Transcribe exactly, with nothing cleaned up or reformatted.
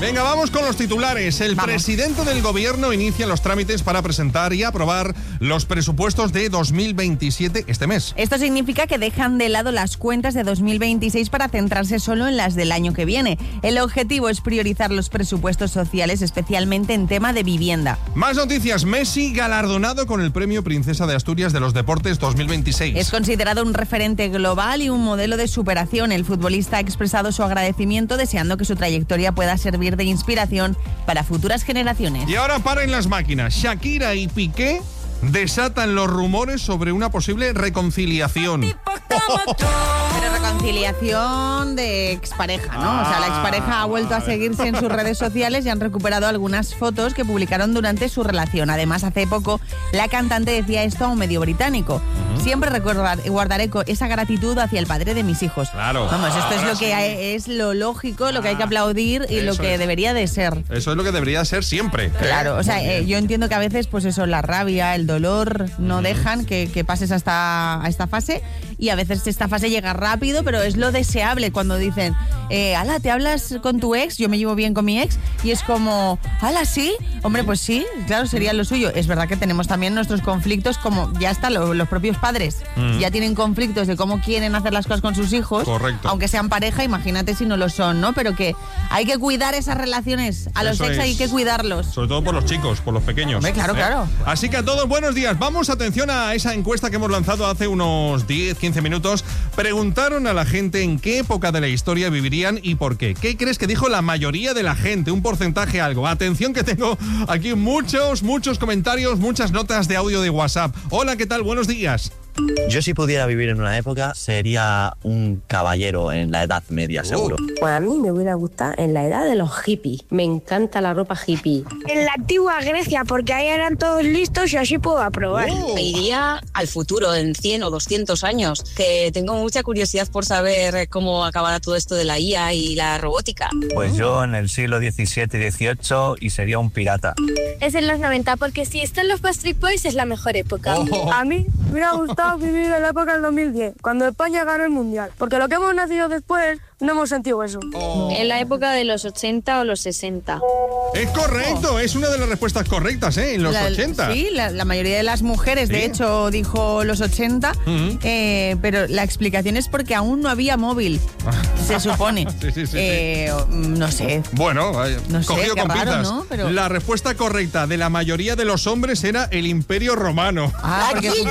Venga, vamos con los titulares. El Vamos. presidente del gobierno inicia los trámites para presentar y aprobar los presupuestos de dos mil veintisiete este mes. Esto significa que dejan de lado las cuentas de dos mil veintiséis para centrarse solo en las del año que viene. El objetivo es priorizar los presupuestos sociales, especialmente en tema de vivienda. Más noticias. Messi galardonado con el premio Princesa de Asturias de los Deportes dos mil veintiséis. Es considerado un referente global y un modelo de superación. El futbolista ha expresado su agradecimiento, deseando que su trayectoria pueda servir de inspiración para futuras generaciones. Y ahora paren las máquinas. Shakira y Piqué desatan los rumores sobre una posible reconciliación. Pero reconciliación de expareja, ¿no? O sea, la expareja ha vuelto a seguirse en sus redes sociales y han recuperado algunas fotos que publicaron durante su relación. Además, hace poco la cantante decía esto a un medio británico. Siempre recordar, guardaré esa gratitud hacia el padre de mis hijos. Claro. Vamos, esto es Ahora lo que sí. hay- es lo lógico, lo que hay que aplaudir y lo Eso que es. debería de ser. Eso es lo que debería ser siempre. ¿eh? Claro, o sea, Muy bien. eh, yo entiendo que a veces, pues eso, la rabia, el dolor, no dejan que, que pases hasta a esta fase, y a veces esta fase llega rápido, pero es lo deseable cuando dicen, eh, ala, ¿te hablas con tu ex? Yo me llevo bien con mi ex, y es como, ala, ¿sí? Hombre, pues sí, claro, sería lo suyo. Es verdad que tenemos también nuestros conflictos, como ya está, lo- los propios padres Mm. ya tienen conflictos de cómo quieren hacer las cosas con sus hijos. Correcto. Aunque sean pareja, imagínate si no lo son, ¿no? Pero que hay que cuidar esas relaciones, a los Eso ex hay es. que cuidarlos. Sobre todo por los chicos, por los pequeños. Hombre, claro, claro. Así que a todos, buenos días. Vamos, atención a esa encuesta que hemos lanzado hace unos diez, quince minutos. Preguntaron a la gente en qué época de la historia vivirían y por qué. ¿Qué crees que dijo la mayoría de la gente? Un porcentaje algo. Atención que tengo aquí muchos, muchos comentarios, muchas notas de audio de WhatsApp. Hola, ¿qué tal? Buenos días. Yo, si pudiera vivir en una época, sería un caballero en la Edad Media, seguro. Pues a mí me hubiera gustado en la edad de los hippies. Me encanta la ropa hippie. En la antigua Grecia, porque ahí eran todos listos y así puedo aprobar. Oh. Me iría al futuro, en cien o doscientos años, que tengo mucha curiosidad por saber cómo acabará todo esto de la I A y la robótica. Pues yo en el siglo diecisiete y dieciocho y sería un pirata. Es en los noventa, porque si están los Backstreet Boys es la mejor época. Oh. A mí me hubiera gustado vivir en la época del dos mil diez, cuando España ganó el Mundial. Porque lo que hemos nacido después, no hemos sentido eso. En la época de los ochenta o los sesenta. Es correcto, es una de las respuestas correctas, ¿eh? En los La- ochenta. Sí, la, la mayoría de las mujeres, Sí. de hecho, dijo los ochenta, Ujú. eh, pero la explicación es porque aún no había móvil, se supone. Sí, sí, sí, Eh, No sé. Bueno, eh, No sé, cogido qué con raro, pinzas. ¿no? Pero- La respuesta correcta de la mayoría de los hombres era el Imperio Romano. Ah, porque